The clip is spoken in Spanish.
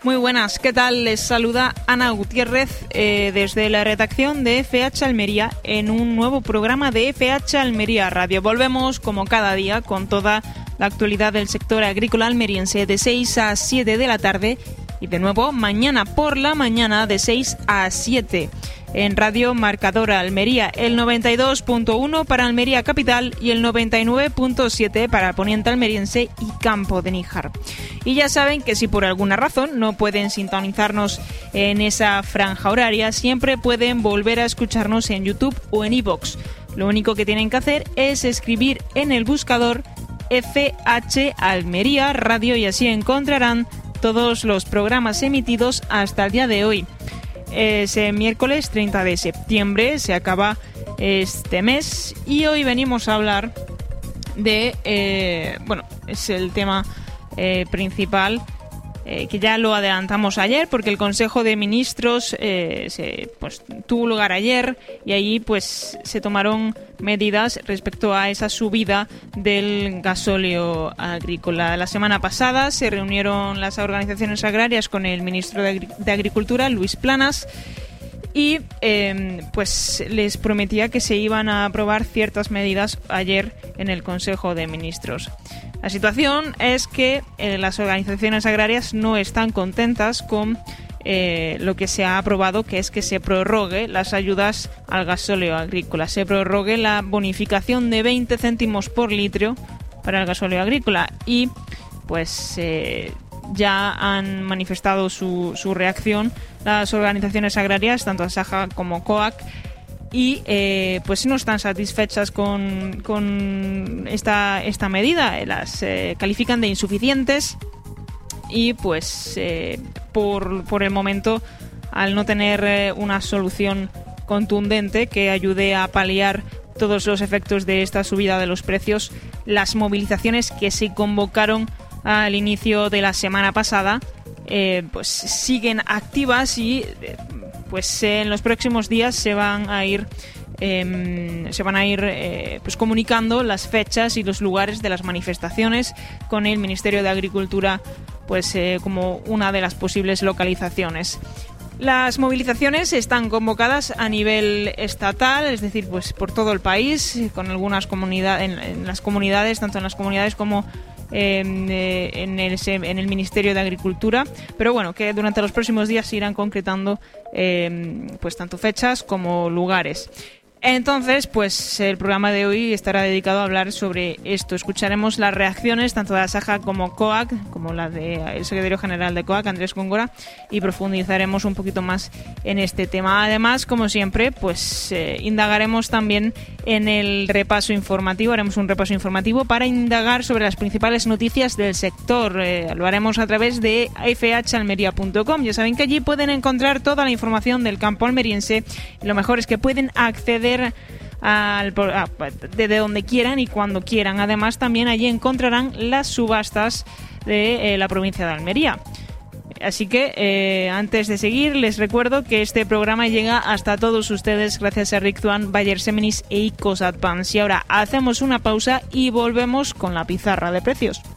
Muy buenas, ¿qué tal? Les saluda Ana Gutiérrez desde la redacción de FH Almería en un nuevo programa de FH Almería Radio. Volvemos como cada día con toda la actualidad del sector agrícola almeriense de 6 a 7 de la tarde y de nuevo mañana por la mañana de 6 a 7 en Radio Marcadora Almería, el 92.1 para Almería Capital y el 99.7 para Poniente Almeriense y Campo de Níjar. Y ya saben que si por alguna razón no pueden sintonizarnos en esa franja horaria, siempre pueden volver a escucharnos en YouTube o en iVoox. Lo único que tienen que hacer es escribir en el buscador FH Almería Radio y así encontrarán todos los programas emitidos hasta el día de hoy. Ese miércoles 30 de septiembre se acaba este mes y hoy venimos a hablar de, es el tema principal que ya lo adelantamos ayer porque el Consejo de Ministros tuvo lugar ayer y allí pues se tomaron medidas respecto a esa subida del gasóleo agrícola. La semana pasada se reunieron las organizaciones agrarias con el ministro de Agricultura, Luis Planas, y pues les prometía que se iban a aprobar ciertas medidas ayer en el Consejo de Ministros. La situación es que las organizaciones agrarias no están contentas con lo que se ha aprobado, que es que se prorrogue las ayudas al gasóleo agrícola, se prorrogue la bonificación de 20 céntimos por litro para el gasóleo agrícola y pues ya han manifestado su reacción las organizaciones agrarias, tanto Asaja como COAG, y pues no están satisfechas con esta medida, las califican de insuficientes y pues por el momento, al no tener una solución contundente que ayude a paliar todos los efectos de esta subida de los precios, las movilizaciones que se convocaron al inicio de la semana pasada pues siguen activas y pues en los próximos días se van a ir pues comunicando las fechas y los lugares de las manifestaciones con el Ministerio de Agricultura pues como una de las posibles localizaciones. Las movilizaciones están convocadas a nivel estatal, es decir, pues por todo el país, con algunas comunidades, en las comunidades, tanto en las comunidades como en el Ministerio de Agricultura, pero bueno, que durante los próximos días se irán concretando pues tanto fechas como lugares. Entonces, pues el programa de hoy estará dedicado a hablar sobre esto. Escucharemos las reacciones tanto de Asaja como COAG, como la del secretario general de COAG, Andrés Góngora, y profundizaremos un poquito más en este tema. Además, como siempre, pues indagaremos también en el repaso informativo, haremos un repaso informativo para indagar sobre las principales noticias del sector. Lo haremos a través de fhalmeria.com. Ya saben que allí pueden encontrar toda la información del campo almeriense y lo mejor es que pueden acceder desde donde quieran y cuando quieran. Además, también allí encontrarán las subastas de la provincia de Almería. Así que antes de seguir, les recuerdo que este programa llega hasta todos ustedes gracias a Rictuan, Bayer Seminis e Icos Advance. Y ahora hacemos una pausa y volvemos con la pizarra de precios.